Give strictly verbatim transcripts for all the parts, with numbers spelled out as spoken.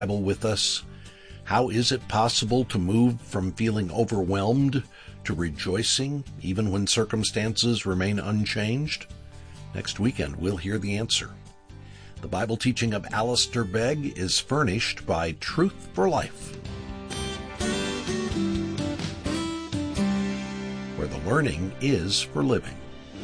Bible with us. How is it possible to move from feeling overwhelmed to rejoicing even when circumstances remain unchanged? Next weekend, we'll hear the answer. The Bible teaching of Alistair Begg is furnished by Truth for Life, where the learning is for living.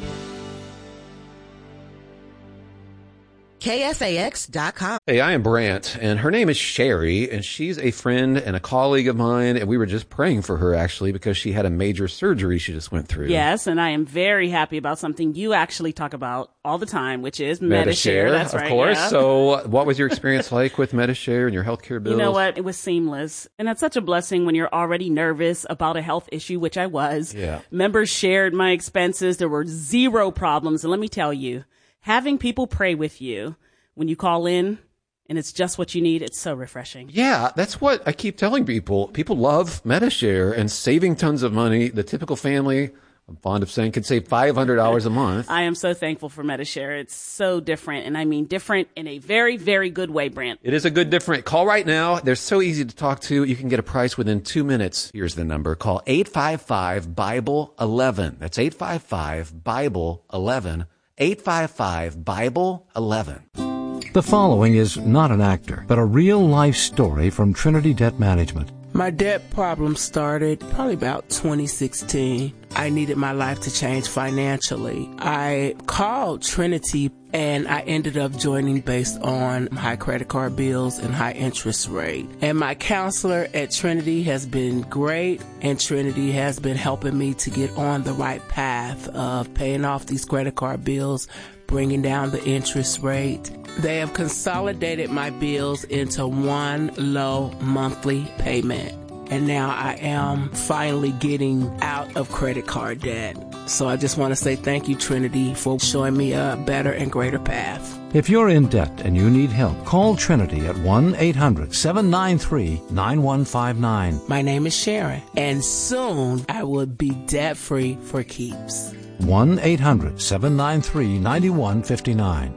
K F A X dot com. Hey, I am Brant, and her name is Sherry, and she's a friend and a colleague of mine, and we were just praying for her, actually, because she had a major surgery she just went through. Yes, and I am very happy about something you actually talk about all the time, which is Medi-Share. That's of right, course. yeah. So what was your experience like with Medi-Share and your healthcare bills? You know what? It was seamless. And that's such a blessing when you're already nervous about a health issue, which I was. Yeah. Members shared my expenses. There were zero problems. And let me tell you, having people pray with you when you call in and it's just what you need, it's so refreshing. Yeah, that's what I keep telling people. People love Medi-Share and saving tons of money. The typical family, I'm fond of saying, can save five hundred dollars a month. I am so thankful for Medi-Share. It's so different, and I mean different in a very, very good way, Brant. It is a good different. Call right now. They're so easy to talk to. You can get a price within two minutes. Here's the number. Call eight five five, Bible eleven. That's eight five five, Bible eleven. eight five five, Bible eleven. The following is not an actor, but a real-life story from Trinity Debt Management. My debt problem started probably about twenty sixteen. I needed my life to change financially. I called Trinity and I ended up joining based on high credit card bills and high interest rate. And my counselor at Trinity has been great, and Trinity has been helping me to get on the right path of paying off these credit card bills, bringing down the interest rate. They have consolidated my bills into one low monthly payment. And now I am finally getting out of credit card debt. So I just want to say thank you, Trinity, for showing me a better and greater path. If you're in debt and you need help, call Trinity at one eight hundred, seven nine three, nine one five nine. My name is Sharon, and soon I will be debt-free for keeps. one eight hundred, seven nine three, nine one five nine.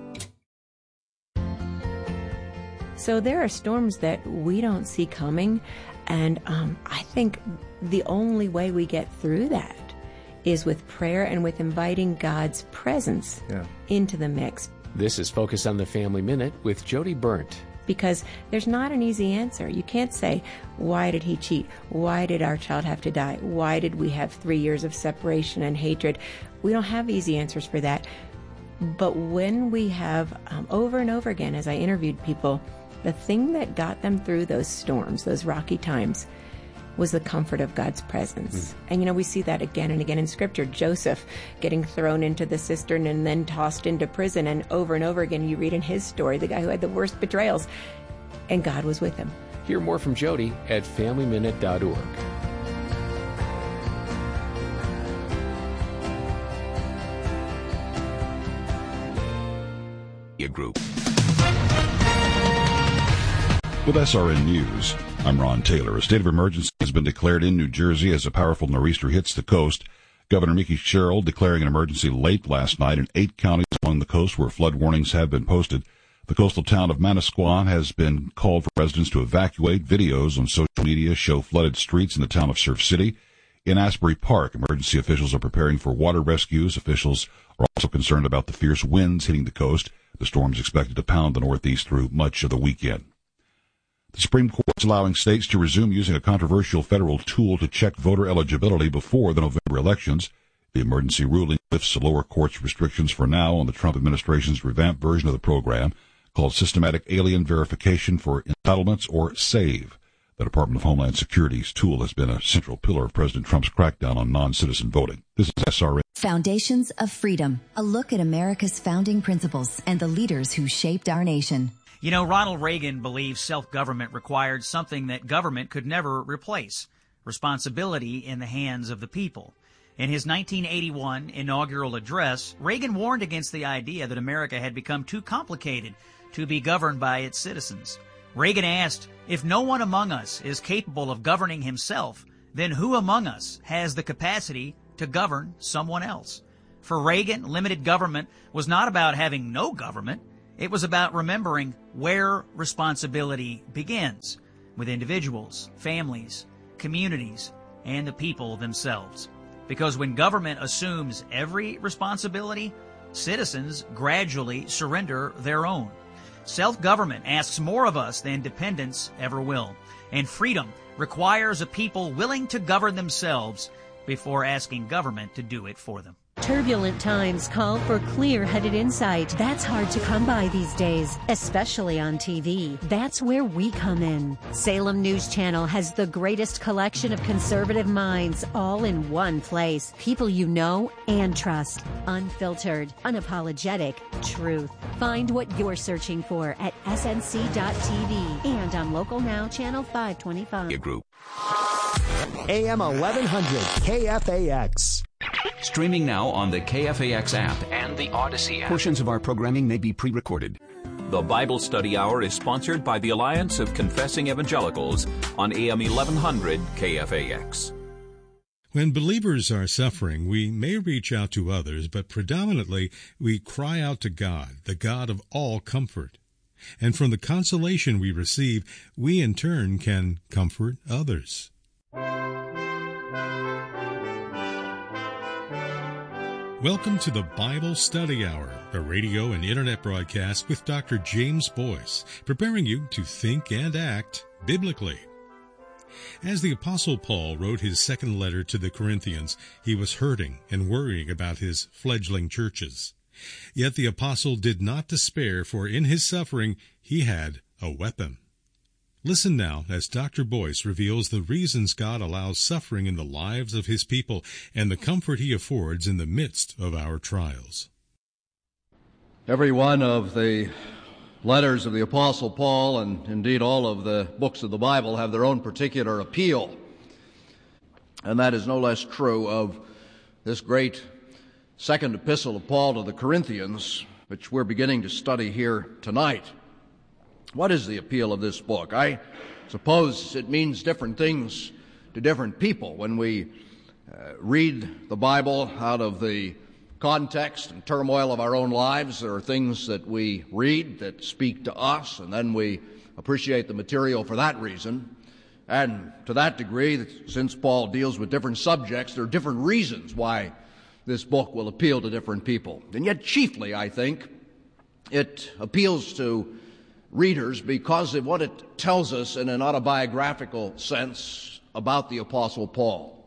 So there are storms that we don't see coming, and um, I think the only way we get through that is with prayer and with inviting God's presence yeah. into the mix. This is Focus on the Family Minute with Jody Burnt. Because there's not an easy answer. You can't say, why did he cheat? Why did our child have to die? Why did we have three years of separation and hatred? We don't have easy answers for that. But when we have, um, over and over again, as I interviewed people, the thing that got them through those storms, those rocky times, was the comfort of God's presence. Mm. And, you know, we see that again and again in Scripture. Joseph getting thrown into the cistern and then tossed into prison. And over and over again, you read in his story, the guy who had the worst betrayals. And God was with him. Hear more from Jody at family minute dot org. Group. With S R N News, I'm Ron Taylor. A state of emergency has been declared in New Jersey as a powerful nor'easter hits the coast. Governor Mickey Sherrill declaring an emergency late last night in eight counties along the coast where flood warnings have been posted. The coastal town of Manasquan has been called for residents to evacuate. Videos on social media show flooded streets in the town of Surf City. In Asbury Park, emergency officials are preparing for water rescues. Officials are also concerned about the fierce winds hitting the coast. The storm is expected to pound the Northeast through much of the weekend. The Supreme Court is allowing states to resume using a controversial federal tool to check voter eligibility before the November elections. The emergency ruling lifts the lower court's restrictions for now on the Trump administration's revamped version of the program called Systematic Alien Verification for Entitlements, or SAVE. The Department of Homeland Security's tool has been a central pillar of President Trump's crackdown on non-citizen voting. This is S R N. Foundations of Freedom, a look at America's founding principles and the leaders who shaped our nation. You know, Ronald Reagan believed self-government required something that government could never replace: responsibility in the hands of the people. In his nineteen eighty-one inaugural address, Reagan warned against the idea that America had become too complicated to be governed by its citizens. Reagan asked, if no one among us is capable of governing himself, then who among us has the capacity to govern someone else? For Reagan, limited government was not about having no government. It was about remembering where responsibility begins, with individuals, families, communities, and the people themselves. Because when government assumes every responsibility, citizens gradually surrender their own. Self-government asks more of us than dependence ever will, and freedom requires a people willing to govern themselves before asking government to do it for them. Turbulent times call for clear-headed insight. That's hard to come by these days, especially on T V. That's where we come in. Salem News Channel has the greatest collection of conservative minds all in one place. People you know and trust. Unfiltered, unapologetic truth. Find what you're searching for at S N C dot T V and on Local Now Channel five twenty-five. Group. A M eleven hundred K F A X. Streaming now on the K F A X app and the Odyssey app. Portions of our programming may be pre-recorded. The Bible Study Hour is sponsored by the Alliance of Confessing Evangelicals on A M eleven hundred K F A X. When believers are suffering, we may reach out to others, but predominantly we cry out to God, the God of all comfort. And from the consolation we receive, we in turn can comfort others. Welcome to the Bible Study Hour, a radio and internet broadcast with Doctor James Boyce, preparing you to think and act biblically. As the Apostle Paul wrote his second letter to the Corinthians, he was hurting and worrying about his fledgling churches. Yet the apostle did not despair, for in his suffering he had a weapon. Listen now as Doctor Boyce reveals the reasons God allows suffering in the lives of his people and the comfort he affords in the midst of our trials. Every one of the letters of the Apostle Paul, and indeed all of the books of the Bible, have their own particular appeal. And that is no less true of this great second epistle of Paul to the Corinthians, which we're beginning to study here tonight. What is the appeal of this book? I suppose it means different things to different people. When we uh, read the Bible out of the context and turmoil of our own lives, there are things that we read that speak to us, and then we appreciate the material for that reason. And to that degree, since Paul deals with different subjects, there are different reasons why this book will appeal to different people. And yet chiefly, I think, it appeals to readers because of what it tells us in an autobiographical sense about the Apostle Paul.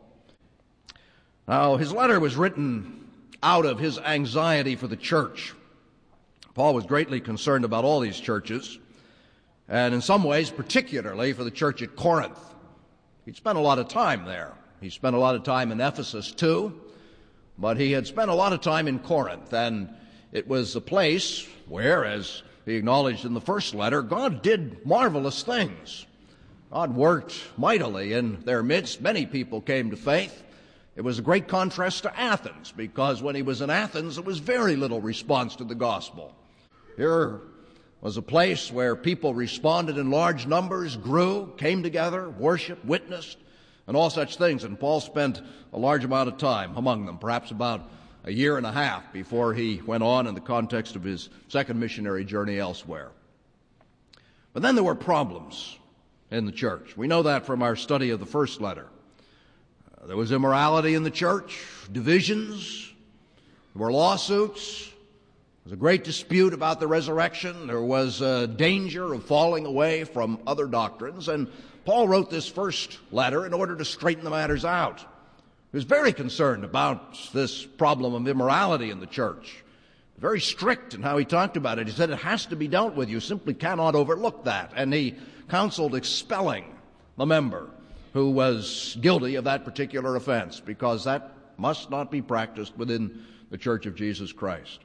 Now, his letter was written out of his anxiety for the church. Paul was greatly concerned about all these churches, and in some ways, particularly for the church at Corinth. He'd spent a lot of time there. He spent a lot of time in Ephesus, too, but he had spent a lot of time in Corinth, and it was a place where, as he acknowledged in the first letter, God did marvelous things. God worked mightily in their midst. Many people came to faith. It was a great contrast to Athens, because when he was in Athens, there was very little response to the gospel. Here was a place where people responded in large numbers, grew, came together, worshiped, witnessed, and all such things. And Paul spent a large amount of time among them, perhaps about a year and a half before he went on in the context of his second missionary journey elsewhere. But then there were problems in the church. We know that from our study of the first letter. Uh, there was immorality in the church, divisions, there were lawsuits, there was a great dispute about the resurrection, there was a danger of falling away from other doctrines, and Paul wrote this first letter in order to straighten the matters out. He was very concerned about this problem of immorality in the church. Very strict in how he talked about it. He said it has to be dealt with. You simply cannot overlook that. And he counseled expelling the member who was guilty of that particular offense, because that must not be practiced within the Church of Jesus Christ.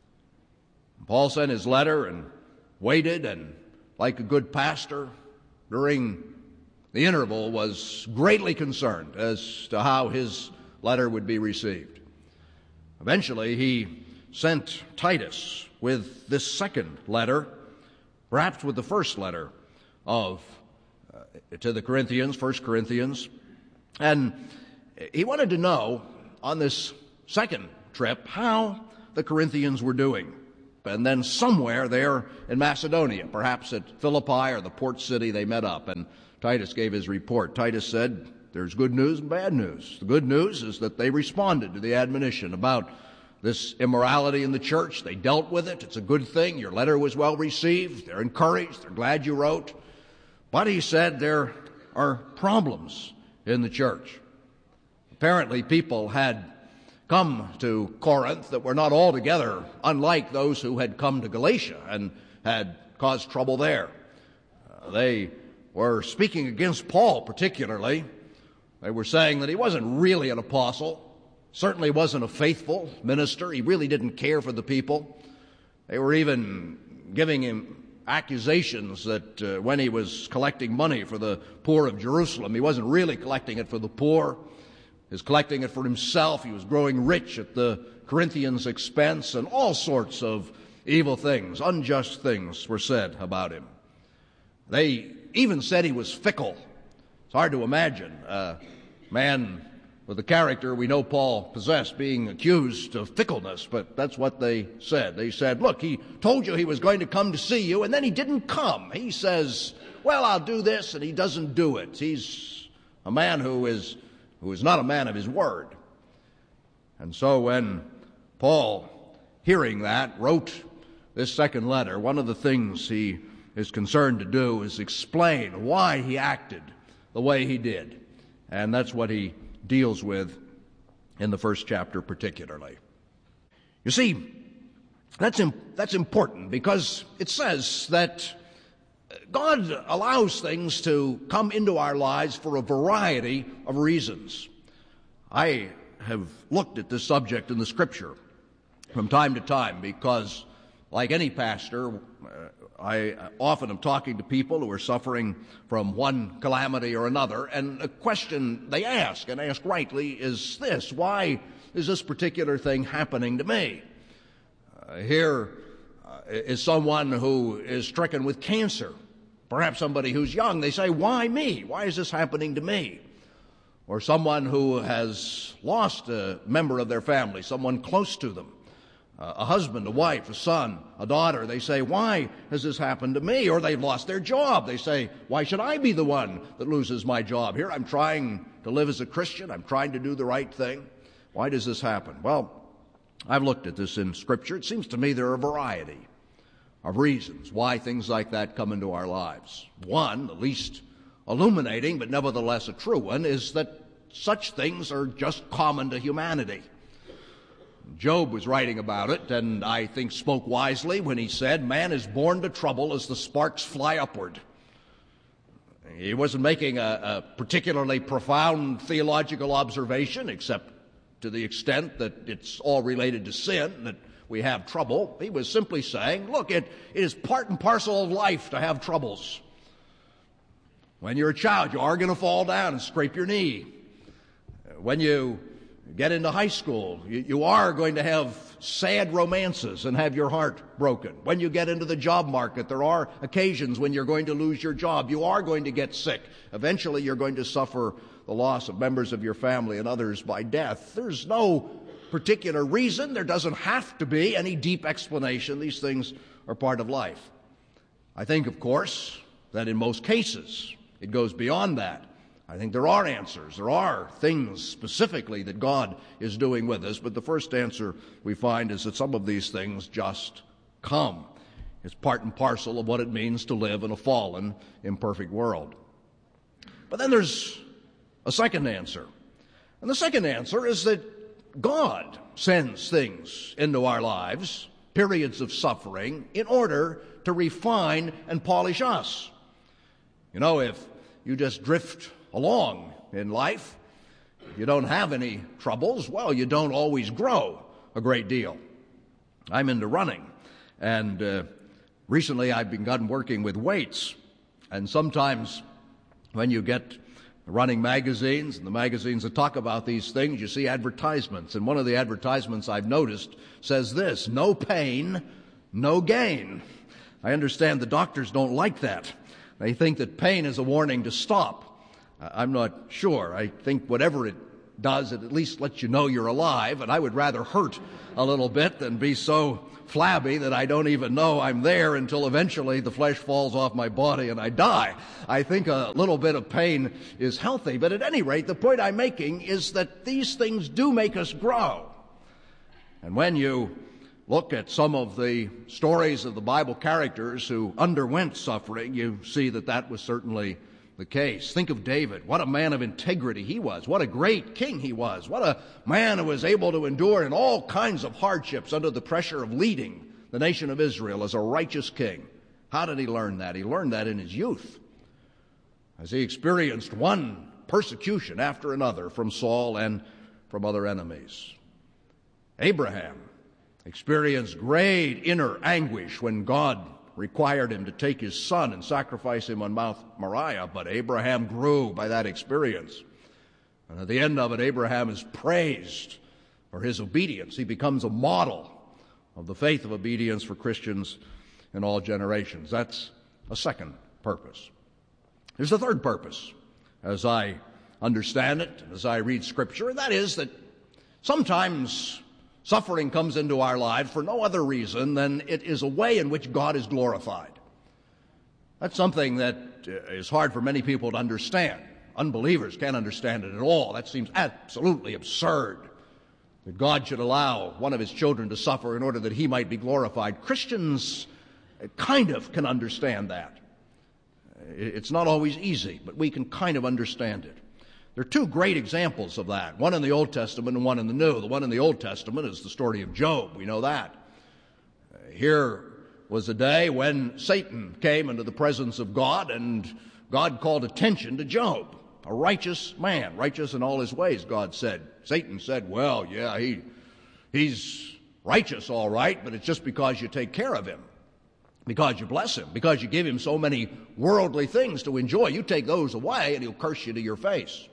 Paul sent his letter and waited, and like a good pastor, during the interval was greatly concerned as to how his letter would be received. Eventually, he sent Titus with this second letter, perhaps with the first letter of uh, to the Corinthians, First Corinthians, and he wanted to know on this second trip how the Corinthians were doing. And then somewhere there in Macedonia, perhaps at Philippi or the port city, they met up, and Titus gave his report. Titus said, there's good news and bad news. The good news is that they responded to the admonition about this immorality in the church. They dealt with it. It's a good thing. Your letter was well received. They're encouraged. They're glad you wrote. But he said there are problems in the church. Apparently, people had come to Corinth that were not altogether unlike those who had come to Galatia and had caused trouble there. Uh, they were speaking against Paul particularly. They were saying that he wasn't really an apostle, certainly wasn't a faithful minister. He really didn't care for the people. They were even giving him accusations that uh, when he was collecting money for the poor of Jerusalem, he wasn't really collecting it for the poor. He was collecting it for himself. He was growing rich at the Corinthians' expense, and all sorts of evil things, unjust things were said about him. They even said he was fickle. It's hard to imagine a man with the character we know Paul possessed being accused of fickleness, but that's what they said. They said, look, he told you he was going to come to see you, and then he didn't come. He says, well, I'll do this, and he doesn't do it. He's a man who is who is not a man of his word. And so when Paul, hearing that, wrote this second letter, one of the things he is concerned to do is explain why he acted the way he did. And that's what he deals with in the first chapter particularly. You see, that's, imp- that's important because it says that God allows things to come into our lives for a variety of reasons. I have looked at this subject in the Scripture from time to time because, like any pastor, uh, I often am talking to people who are suffering from one calamity or another, and a question they ask, and ask rightly, is this: why is this particular thing happening to me? Uh, here uh, is someone who is stricken with cancer, perhaps somebody who's young. They say, why me? Why is this happening to me? Or someone who has lost a member of their family, someone close to them. Uh, a husband, a wife, a son, a daughter. They say, why has this happened to me? Or they've lost their job. They say, why should I be the one that loses my job? Here I'm trying to live as a Christian. I'm trying to do the right thing. Why does this happen? Well, I've looked at this in Scripture. It seems to me there are a variety of reasons why things like that come into our lives. One, the least illuminating, but nevertheless a true one, is that such things are just common to humanity. Job was writing about it, and I think spoke wisely when he said, man is born to trouble as the sparks fly upward. He wasn't making a, a particularly profound theological observation, except to the extent that it's all related to sin, that we have trouble. He was simply saying, look, it, it is part and parcel of life to have troubles. When you're a child, you are going to fall down and scrape your knee. When you get into high school, you, you are going to have sad romances and have your heart broken. When you get into the job market, there are occasions when you're going to lose your job. You are going to get sick. Eventually, you're going to suffer the loss of members of your family and others by death. There's no particular reason. There doesn't have to be any deep explanation. These things are part of life. I think, of course, that in most cases, it goes beyond that. I think there are answers. There are things specifically that God is doing with us, but the first answer we find is that some of these things just come. It's part and parcel of what it means to live in a fallen, imperfect world. But then there's a second answer. And the second answer is that God sends things into our lives, periods of suffering, in order to refine and polish us. You know, if you just drift along in life, you don't have any troubles, well, you don't always grow a great deal. I'm into running, and uh, recently I've begun working with weights, and sometimes when you get running magazines, and the magazines that talk about these things, you see advertisements, and one of the advertisements I've noticed says this: no pain, no gain. I understand the doctors don't like that. They think that pain is a warning to stop. I'm not sure. I think whatever it does. It at least lets you know you're alive, and I would rather hurt a little bit than be so flabby that I don't even know I'm there until eventually the flesh falls off my body and I die. I think a little bit of pain is healthy, but at any rate, the point I'm making is that these things do make us grow. And when you look at some of the stories of the Bible characters who underwent suffering, you see that that was certainly the case. Think of David. What a man of integrity he was. What a great king he was. What a man who was able to endure in all kinds of hardships under the pressure of leading the nation of Israel as a righteous king. How did he learn that? He learned that in his youth, as he experienced one persecution after another from Saul and from other enemies. Abraham experienced great inner anguish when God required him to take his son and sacrifice him on Mount Moriah, but Abraham grew by that experience. And at the end of it, Abraham is praised for his obedience. He becomes a model of the faith of obedience for Christians in all generations. That's a second purpose. There's a third purpose, as I understand it, as I read Scripture, and that is that sometimes suffering comes into our lives for no other reason than it is a way in which God is glorified. That's something that is hard for many people to understand. Unbelievers can't understand it at all. That seems absolutely absurd, that God should allow one of his children to suffer in order that he might be glorified. Christians kind of can understand that. It's not always easy, but we can kind of understand it. There are two great examples of that, one in the Old Testament and one in the New. The one in the Old Testament is the story of Job. We know that. Here was a day when Satan came into the presence of God, and God called attention to Job, a righteous man, righteous in all his ways, God said. Satan said, well, yeah, he he's righteous all right, but it's just because you take care of him, because you bless him, because you give him so many worldly things to enjoy. You take those away and he'll curse you to your face.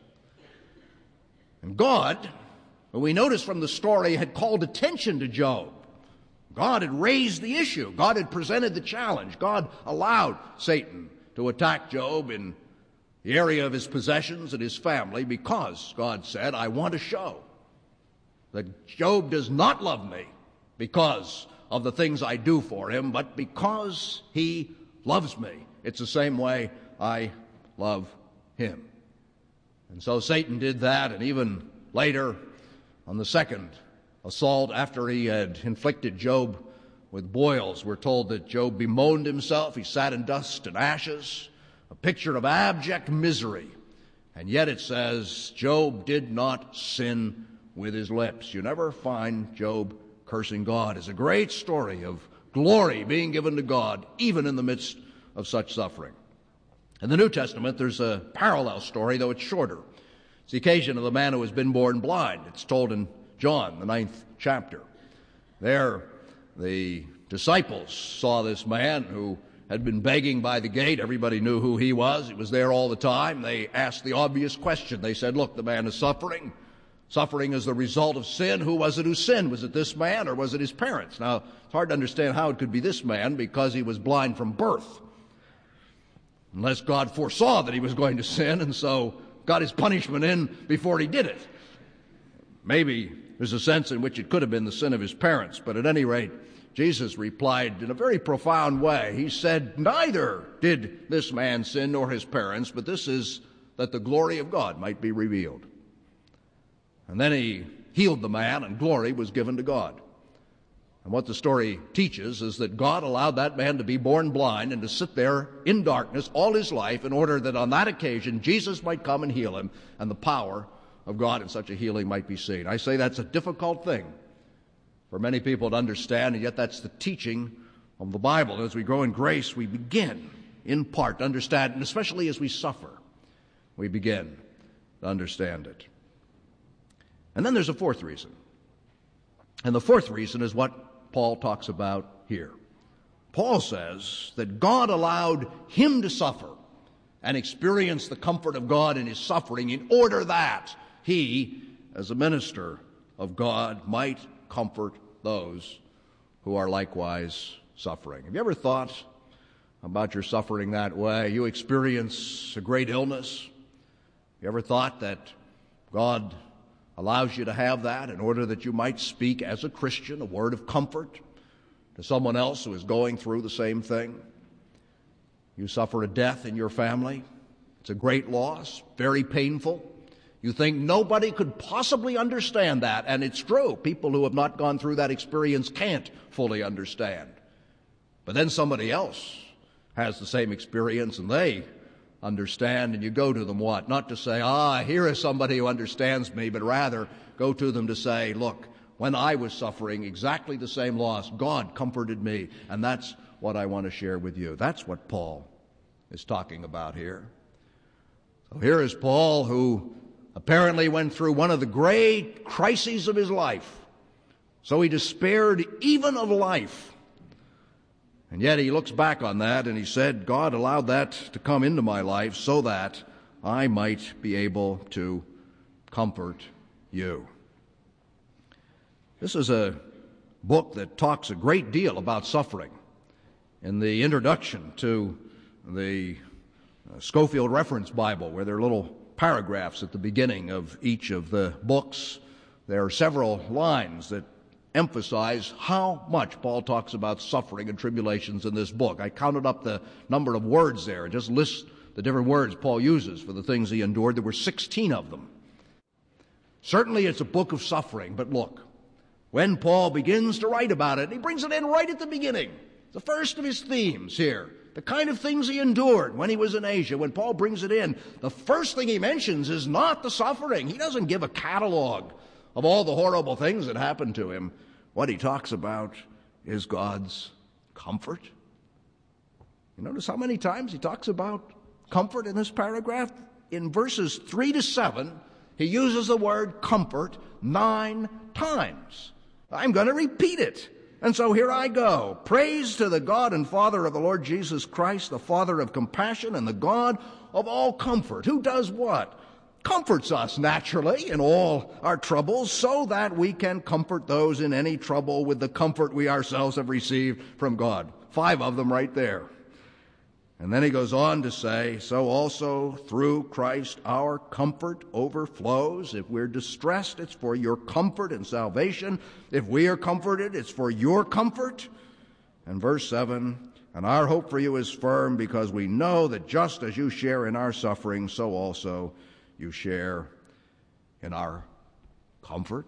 And God, we notice from the story, had called attention to Job. God had raised the issue. God had presented the challenge. God allowed Satan to attack Job in the area of his possessions and his family because God said, I want to show that Job does not love me because of the things I do for him, but because he loves me. It's the same way I love him. And so Satan did that, and even later, on the second assault, after he had inflicted Job with boils, we're told that Job bemoaned himself. He sat in dust and ashes, a picture of abject misery. And yet it says, Job did not sin with his lips. You never find Job cursing God. It's a great story of glory being given to God, even in the midst of such suffering. In the New Testament, there's a parallel story, though it's shorter. It's the occasion of the man who has been born blind. It's told in John, the ninth chapter. There, the disciples saw this man who had been begging by the gate. Everybody knew who he was. He was there all the time. They asked the obvious question. They said, look, the man is suffering. Suffering is the result of sin. Who was it who sinned? Was it this man or was it his parents? Now, it's hard to understand how it could be this man because he was blind from birth. Unless God foresaw that he was going to sin and so got his punishment in before he did it. Maybe there's a sense in which it could have been the sin of his parents, but at any rate, Jesus replied in a very profound way. He said, neither did this man sin nor his parents, but this is that the glory of God might be revealed. And then he healed the man, and glory was given to God. And what the story teaches is that God allowed that man to be born blind and to sit there in darkness all his life in order that on that occasion Jesus might come and heal him and the power of God in such a healing might be seen. I say that's a difficult thing for many people to understand, and yet that's the teaching of the Bible. And as we grow in grace, we begin in part to understand, and especially as we suffer, we begin to understand it. And then there's a fourth reason. And the fourth reason is what Paul talks about here. Paul says that God allowed him to suffer and experience the comfort of God in his suffering in order that he, as a minister of God, might comfort those who are likewise suffering. Have you ever thought about your suffering that way? You experience a great illness. Have you ever thought that God allows you to have that in order that you might speak as a Christian a word of comfort to someone else who is going through the same thing. You suffer a death in your family. It's a great loss, very painful. You think nobody could possibly understand that, and it's true. People who have not gone through that experience can't fully understand. But then somebody else has the same experience, and they understand, and you go to them what? Not to say, ah, here is somebody who understands me, but rather go to them to say, look, when I was suffering exactly the same loss, God comforted me, and that's what I want to share with you. That's what Paul is talking about here. So here is Paul, who apparently went through one of the great crises of his life. So he despaired even of life. And yet he looks back on that and he said, God allowed that to come into my life so that I might be able to comfort you. This is a book that talks a great deal about suffering. In the introduction to the Scofield Reference Bible, where there are little paragraphs at the beginning of each of the books, there are several lines that emphasize how much Paul talks about suffering and tribulations in this book. I counted up the number of words there. It just lists the different words Paul uses for the things he endured. There were sixteen of them. Certainly it's a book of suffering, but look, when Paul begins to write about it, he brings it in right at the beginning. The first of his themes here, the kind of things he endured when he was in Asia. When Paul brings it in, the first thing he mentions is not the suffering. He doesn't give a catalog of all the horrible things that happened to him. What he talks about is God's comfort. You notice how many times he talks about comfort in this paragraph? In verses three to seven, he uses the word comfort nine times. I'm going to repeat it. And so here I go. Praise to the God and Father of the Lord Jesus Christ, the Father of compassion and the God of all comfort. Who does what? Comforts us naturally in all our troubles, so that we can comfort those in any trouble with the comfort we ourselves have received from God. Five of them right there. And then he goes on to say, so also through Christ our comfort overflows. If we're distressed, it's for your comfort and salvation. If we are comforted, it's for your comfort. And verse seven, and our hope for you is firm, because we know that just as you share in our suffering, so also you share in our comfort.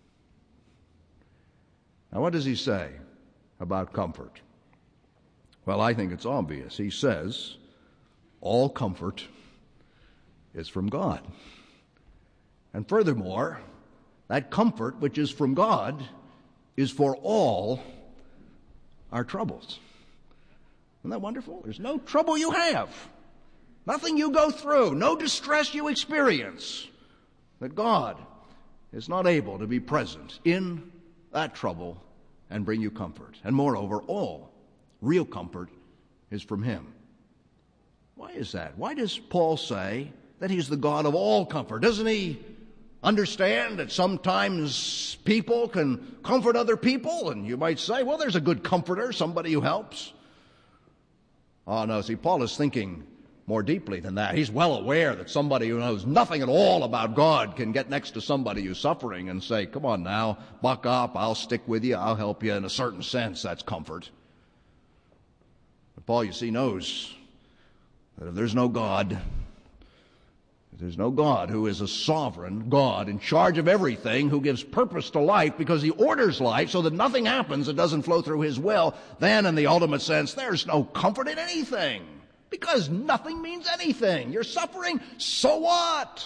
Now, what does he say about comfort? Well, I think it's obvious. He says, all comfort is from God. And furthermore, that comfort which is from God is for all our troubles. Isn't that wonderful? There's no trouble you have, nothing you go through, no distress you experience, that God is not able to be present in that trouble and bring you comfort. And moreover, all real comfort is from him. Why is that? Why does Paul say that he's the God of all comfort? Doesn't he understand that sometimes people can comfort other people? And you might say, well, there's a good comforter, somebody who helps. Oh, no, see, Paul is thinking more deeply than that. He's well aware that somebody who knows nothing at all about God can get next to somebody who's suffering and say, come on now, buck up, I'll stick with you, I'll help you. In a certain sense, that's comfort. But Paul, you see, knows that if there's no God, if there's no God who is a sovereign God in charge of everything, who gives purpose to life because he orders life so that nothing happens that doesn't flow through his will, then in the ultimate sense, there's no comfort in anything. Because nothing means anything. You're suffering, so what?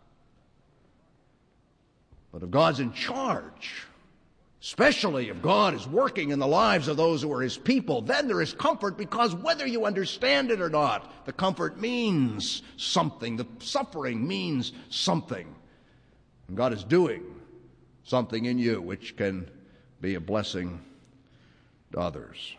But if God's in charge, especially if God is working in the lives of those who are his people, then there is comfort, because whether you understand it or not, the comfort means something. The suffering means something. And God is doing something in you which can be a blessing to others.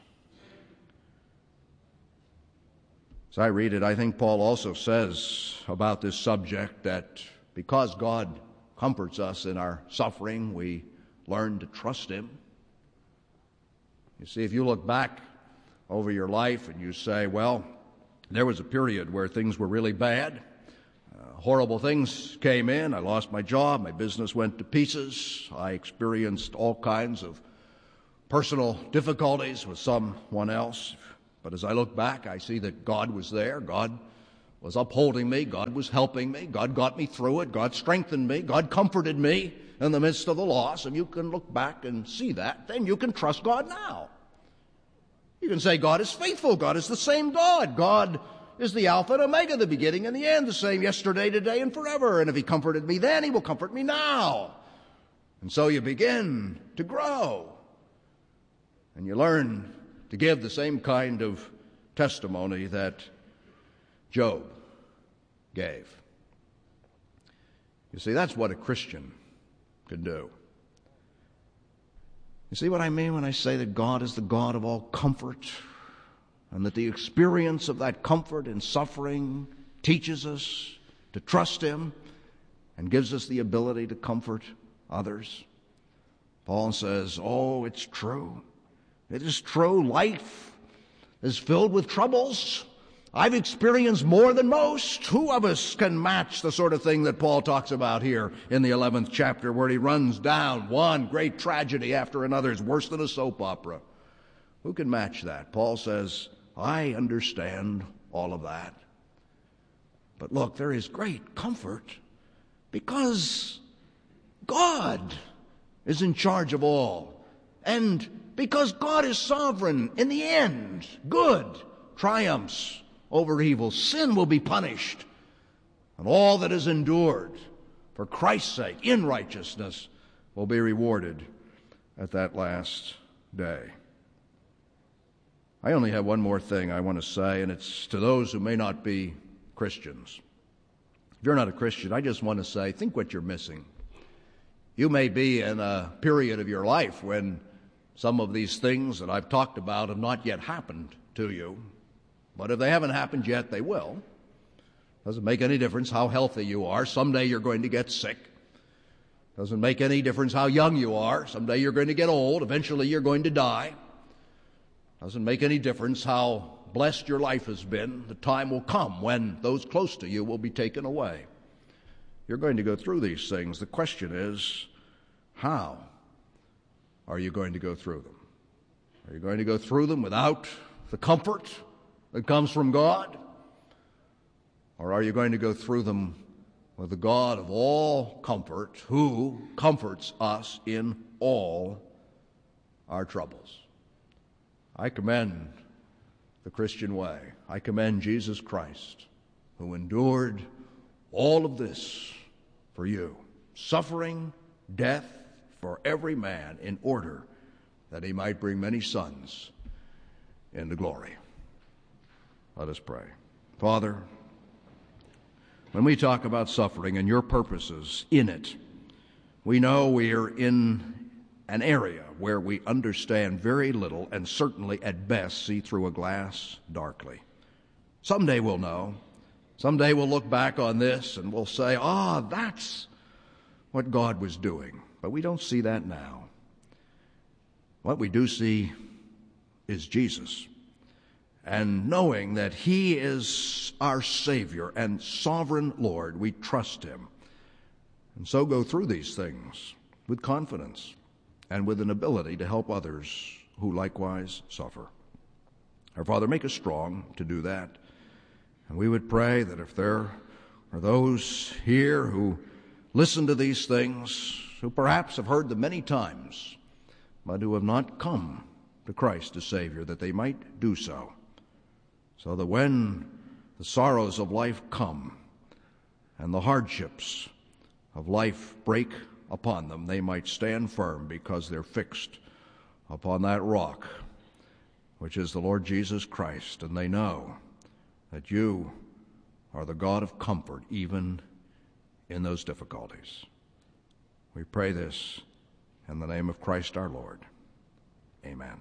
As I read it, I think Paul also says about this subject that because God comforts us in our suffering, we learn to trust him. You see, if you look back over your life and you say, well, there was a period where things were really bad, uh, horrible things came in. I lost my job. My business went to pieces. I experienced all kinds of personal difficulties with someone else. But as I look back, I see that God was there. God was upholding me. God was helping me. God got me through it. God strengthened me. God comforted me in the midst of the loss. And you can look back and see that. Then you can trust God now. You can say God is faithful. God is the same God. God is the Alpha and Omega, the beginning and the end, the same yesterday, today, and forever. And if he comforted me then, he will comfort me now. And so you begin to grow. And you learn to give the same kind of testimony that Job gave. You see, that's what a Christian can do. You see what I mean when I say that God is the God of all comfort, and that the experience of that comfort in suffering teaches us to trust him and gives us the ability to comfort others? Paul says, oh, it's true. It is true. Life is filled with troubles. I've experienced more than most. Who of us can match the sort of thing that Paul talks about here in the eleventh chapter, where he runs down one great tragedy after another? It's worse than a soap opera. Who can match that? Paul says, I understand all of that. But look, there is great comfort because God is in charge of all. And because God is sovereign, in the end, good triumphs over evil. Sin will be punished. And all that is endured for Christ's sake in righteousness will be rewarded at that last day. I only have one more thing I want to say, and it's to those who may not be Christians. If you're not a Christian, I just want to say, think what you're missing. You may be in a period of your life when some of these things that I've talked about have not yet happened to you. But if they haven't happened yet, they will. Doesn't make any difference how healthy you are. Someday you're going to get sick. Doesn't make any difference how young you are. Someday you're going to get old. Eventually you're going to die. Doesn't make any difference how blessed your life has been. The time will come when those close to you will be taken away. You're going to go through these things. The question is, how are you going to go through them? Are you going to go through them without the comfort that comes from God? Or are you going to go through them with the God of all comfort, who comforts us in all our troubles? I commend the Christian way. I commend Jesus Christ, who endured all of this for you, suffering, death for every man, in order that he might bring many sons into glory. Let us pray. Father, when we talk about suffering and your purposes in it, we know we are in an area where we understand very little and certainly at best see through a glass darkly. Someday we'll know. Someday we'll look back on this and we'll say, ah, that's what God was doing. But we don't see that now. What we do see is Jesus. And knowing that he is our Savior and sovereign Lord, we trust him. And so go through these things with confidence and with an ability to help others who likewise suffer. Our Father, make us strong to do that. And we would pray that if there are those here who listen to these things, who perhaps have heard them many times, but who have not come to Christ as Savior, that they might do so, so that when the sorrows of life come and the hardships of life break upon them, they might stand firm because they're fixed upon that rock, which is the Lord Jesus Christ, and they know that you are the God of comfort even in those difficulties. We pray this in the name of Christ our Lord. Amen.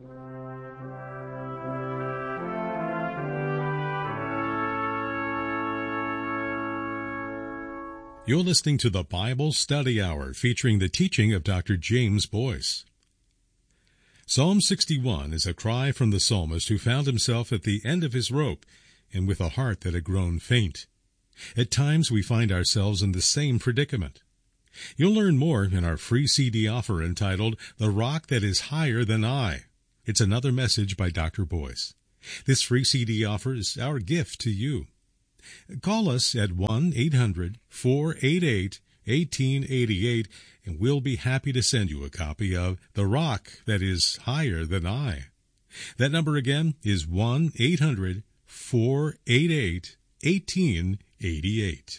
You're listening to the Bible Study Hour, featuring the teaching of Doctor James Boyce. Psalm sixty-one is a cry from the psalmist who found himself at the end of his rope and with a heart that had grown faint. At times we find ourselves in the same predicament. You'll learn more in our free C D offer entitled The Rock That Is Higher Than I. It's another message by Doctor Boyce. This free C D offer is our gift to you. Call us at one eight hundred four eight eight one eight eight eight and we'll be happy to send you a copy of The Rock That Is Higher Than I. That number again is one eight hundred four eight eight one eight eight eight.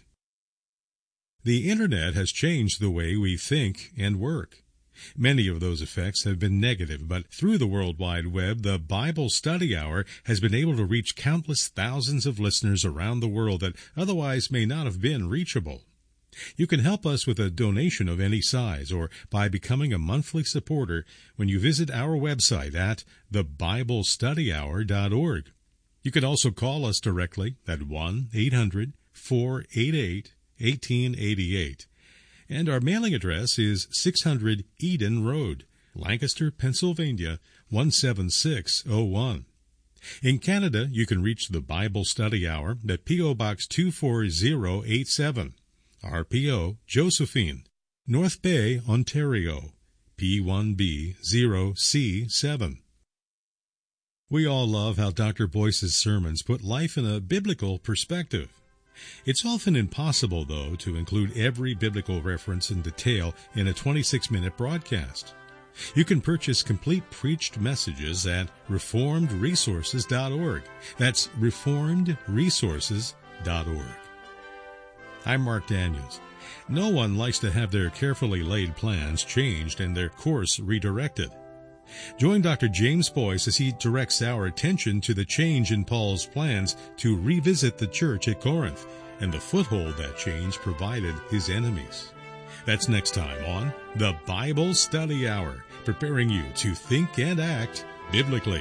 The Internet has changed the way we think and work. Many of those effects have been negative, but through the World Wide Web, the Bible Study Hour has been able to reach countless thousands of listeners around the world that otherwise may not have been reachable. You can help us with a donation of any size or by becoming a monthly supporter when you visit our website at the bible study hour dot org. You can also call us directly at one eight hundred four eight eight one eight eight eight. And our mailing address is six hundred Eden Road, Lancaster, Pennsylvania, one seven six oh one. In Canada, you can reach the Bible Study Hour at P O. Box two four zero eight seven, R P O Josephine, North Bay, Ontario, P one B zero C seven. We all love how Doctor Boyce's sermons put life in a biblical perspective. It's often impossible, though, to include every biblical reference in detail in a twenty-six minute broadcast. You can purchase complete preached messages at reformed resources dot org. That's reformed resources dot org. I'm Mark Daniels. No one likes to have their carefully laid plans changed and their course redirected. Join Doctor James Boyce as he directs our attention to the change in Paul's plans to revisit the church at Corinth and the foothold that change provided his enemies. That's next time on the Bible Study Hour, preparing you to think and act biblically.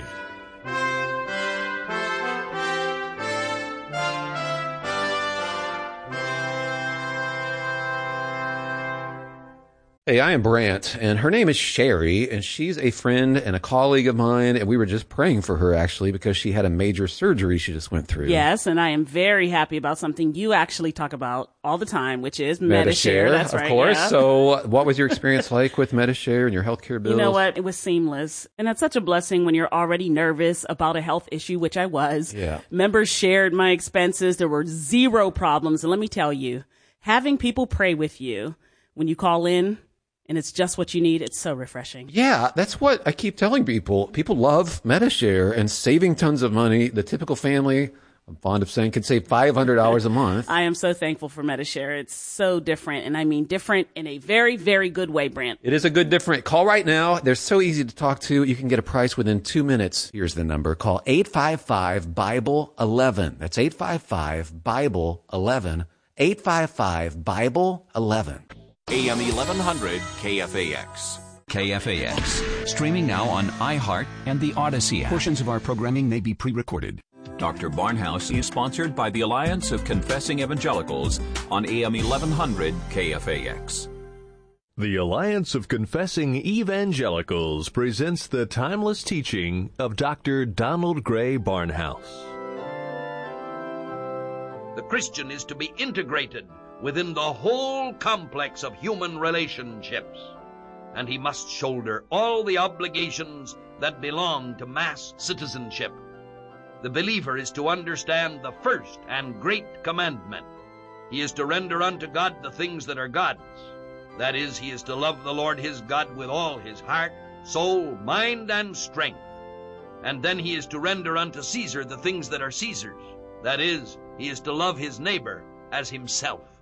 Hey, I am Brant, and her name is Sherry, and she's a friend and a colleague of mine, and we were just praying for her, actually, because she had a major surgery she just went through. Yes, and I am very happy about something you actually talk about all the time, which is Medi-Share. That's of right, course. yeah. So what was your experience like with Medi-Share and your healthcare bills? You know what? It was seamless. And that's such a blessing when you're already nervous about a health issue, which I was. Yeah. Members shared my expenses. There were zero problems. And let me tell you, having people pray with you when you call in, and it's just what you need, it's so refreshing. Yeah, that's what I keep telling people. People love Medi-Share and saving tons of money. The typical family, I'm fond of saying, can save five hundred dollars a month. I am so thankful for Medi-Share. It's so different, and I mean different in a very, very good way, Brant. It is a good different. Call right now. They're so easy to talk to. You can get a price within two minutes. Here's the number. Call eight five five Bible eleven. That's eight five five Bible eleven. eight five five Bible eleven. A M eleven hundred K F A X. K F A X. Streaming now on iHeart and the Odyssey app. Portions of our programming may be pre-recorded. Doctor Barnhouse is sponsored by the Alliance of Confessing Evangelicals on A M eleven hundred K F A X. The Alliance of Confessing Evangelicals presents the timeless teaching of Doctor Donald Gray Barnhouse. The Christian is to be integrated within the whole complex of human relationships, and he must shoulder all the obligations that belong to mass citizenship. The believer is to understand the first and great commandment. He is to render unto God the things that are God's. That is, he is to love the Lord his God with all his heart, soul, mind, and strength. And then he is to render unto Caesar the things that are Caesar's. That is, he is to love his neighbor as himself.